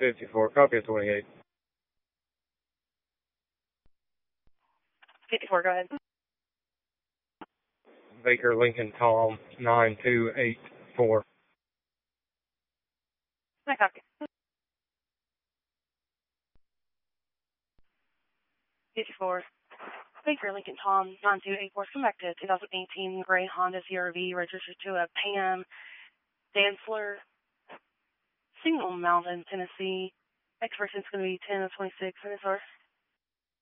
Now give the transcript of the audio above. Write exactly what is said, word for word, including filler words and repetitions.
fifty-four, copy at twenty-eight. fifty-four, go ahead. Baker Lincoln Tom, nine two eight four. I copy. fifty-four. Baker Lincoln Tom, nine two eight four. Come back to twenty eighteen gray Honda C R V registered to a Pam Dantzler, Signal Mountain, Tennessee. Expiration is going to be ten of twenty-six. Minutes, sir.